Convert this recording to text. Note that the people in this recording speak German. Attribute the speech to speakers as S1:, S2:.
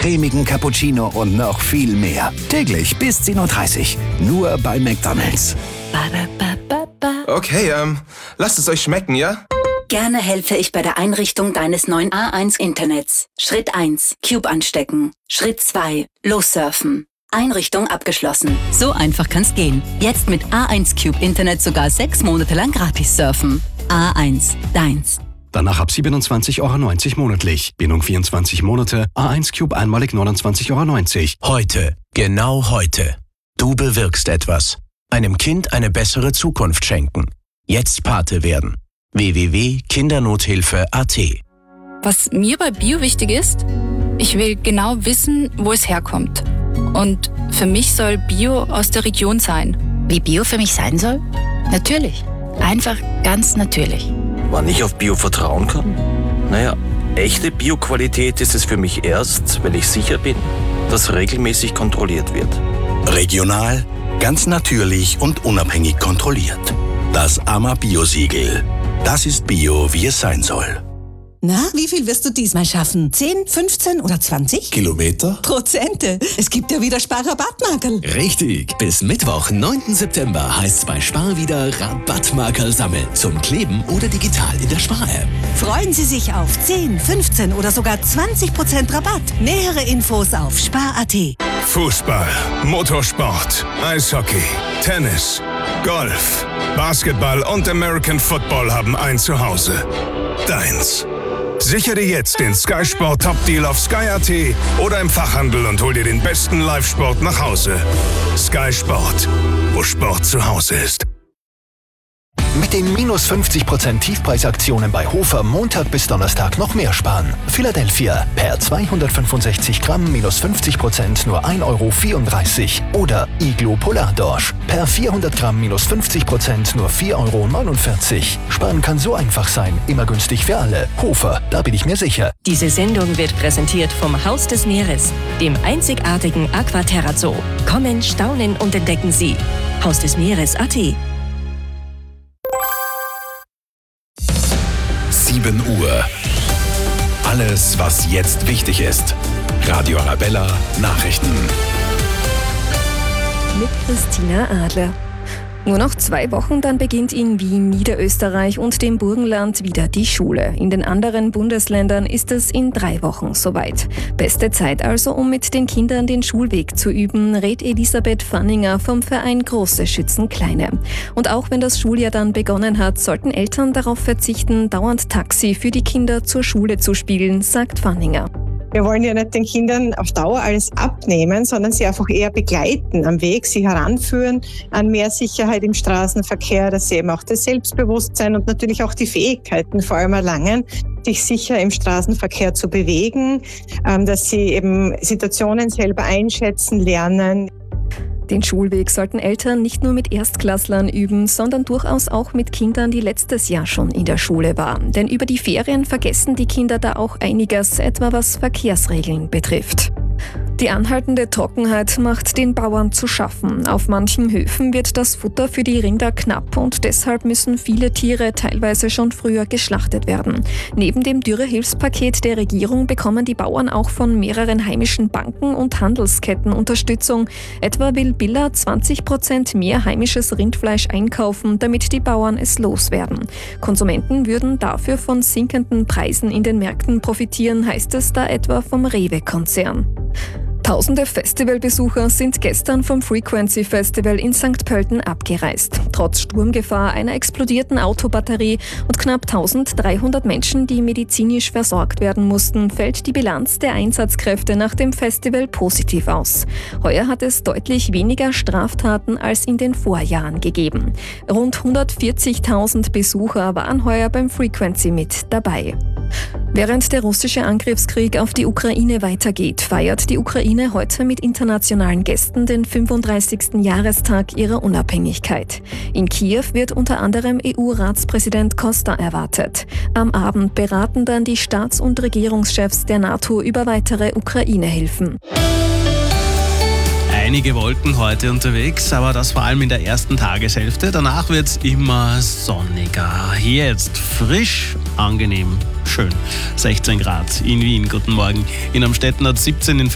S1: cremigen Cappuccino und noch viel mehr. Täglich bis 10:30 Uhr. Nur bei McDonald's.
S2: Okay, lasst es euch schmecken, ja?
S3: Gerne helfe ich bei der Einrichtung deines neuen A1-Internets. Schritt 1, Cube anstecken. Schritt 2, lossurfen. Einrichtung abgeschlossen. So einfach kann's gehen. Jetzt mit A1 Cube Internet sogar 6 Monate lang gratis surfen. A1, deins.
S4: Danach ab 27,90 € monatlich. Bindung 24 Monate. A1 Cube einmalig 29,90 €.
S5: Heute, genau heute. Du bewirkst etwas. Einem Kind eine bessere Zukunft schenken. Jetzt Pate werden. www.kindernothilfe.at.
S6: Was mir bei Bio wichtig ist, ich will genau wissen, wo es herkommt. Und für mich soll Bio aus der Region sein.
S7: Wie Bio für mich sein soll?
S6: Natürlich. Einfach ganz natürlich.
S8: Wann ich auf Bio vertrauen kann? Naja, echte Bio-Qualität ist es für mich erst, wenn ich sicher bin, dass regelmäßig kontrolliert wird.
S9: Regional, ganz natürlich und unabhängig kontrolliert. Das AMA-Bio-Siegel. Das ist Bio, wie es sein soll.
S10: Na, wie viel wirst du diesmal schaffen? 10, 15 oder 20?
S11: Kilometer?
S10: Prozente. Es gibt ja wieder Spar-Rabattmarkerl.
S11: Richtig. Bis Mittwoch, 9. September heißt es bei Spar wieder Rabattmarkerl sammeln. Zum Kleben oder digital in der Spar-App.
S10: Freuen Sie sich auf 10, 15 oder sogar 20% Rabatt. Nähere Infos auf spar.at.
S12: Fußball, Motorsport, Eishockey, Tennis, Golf, Basketball und American Football haben ein Zuhause. Deins. Sichere dir jetzt den Sky Sport Top Deal auf Sky.at oder im Fachhandel und hol dir den besten Live-Sport nach Hause. Sky Sport, wo Sport zu Hause ist.
S1: Mit den minus 50% Tiefpreisaktionen bei Hofer Montag bis Donnerstag noch mehr sparen. Philadelphia per 265 Gramm minus 50% nur 1,34 € oder Iglo Polardorsch per 400 Gramm minus 50% nur 4,49 €. Sparen kann so einfach sein, immer günstig für alle. Hofer, da bin ich mir sicher.
S13: Diese Sendung wird präsentiert vom Haus des Meeres, dem einzigartigen Aquaterra Zoo. Kommen, staunen und entdecken Sie. Haus des Meeres.at.
S9: 7 Uhr. Alles, was jetzt wichtig ist. Radio Arabella Nachrichten.
S14: Mit Christina Adler. Nur noch 2 Wochen, dann beginnt in Wien, Niederösterreich und dem Burgenland wieder die Schule. In den anderen Bundesländern ist es in 3 Wochen soweit. Beste Zeit also, um mit den Kindern den Schulweg zu üben, rät Elisabeth Fanninger vom Verein Große schützen Kleine. Und auch wenn das Schuljahr dann begonnen hat, sollten Eltern darauf verzichten, dauernd Taxi für die Kinder zur Schule zu spielen, sagt Fanninger.
S15: Wir wollen ja nicht den Kindern auf Dauer alles abnehmen, sondern sie einfach eher begleiten am Weg, sie heranführen an mehr Sicherheit im Straßenverkehr, dass sie eben auch das Selbstbewusstsein und natürlich auch die Fähigkeiten vor allem erlangen, sich sicher im Straßenverkehr zu bewegen, dass sie eben Situationen selber einschätzen lernen.
S14: Den Schulweg sollten Eltern nicht nur mit Erstklasslern üben, sondern durchaus auch mit Kindern, die letztes Jahr schon in der Schule waren. Denn über die Ferien vergessen die Kinder da auch einiges, etwa was Verkehrsregeln betrifft. Die anhaltende Trockenheit macht den Bauern zu schaffen. Auf manchen Höfen wird das Futter für die Rinder knapp und deshalb müssen viele Tiere teilweise schon früher geschlachtet werden. Neben dem Dürrehilfspaket der Regierung bekommen die Bauern auch von mehreren heimischen Banken und Handelsketten Unterstützung. Etwa will Billa 20% mehr heimisches Rindfleisch einkaufen, damit die Bauern es loswerden. Konsumenten würden dafür von sinkenden Preisen in den Märkten profitieren, heißt es da etwa vom Rewe-Konzern. Tausende Festivalbesucher sind gestern vom Frequency Festival in St. Pölten abgereist. Trotz Sturmgefahr, einer explodierten Autobatterie und knapp 1300 Menschen, die medizinisch versorgt werden mussten, fällt die Bilanz der Einsatzkräfte nach dem Festival positiv aus. Heuer hat es deutlich weniger Straftaten als in den Vorjahren gegeben. Rund 140.000 Besucher waren heuer beim Frequency mit dabei. Während der russische Angriffskrieg auf die Ukraine weitergeht, feiert die Ukraine heute mit internationalen Gästen den 35. Jahrestag ihrer Unabhängigkeit. In Kiew wird unter anderem EU-Ratspräsident Costa erwartet. Am Abend beraten dann die Staats- und Regierungschefs der NATO über weitere Ukraine-Hilfen.
S16: Einige Wolken heute unterwegs, aber das vor allem in der ersten Tageshälfte. Danach wird es immer sonniger. Jetzt frisch, angenehm, schön. 16 Grad in Wien, guten Morgen. In Amstetten hat 17, in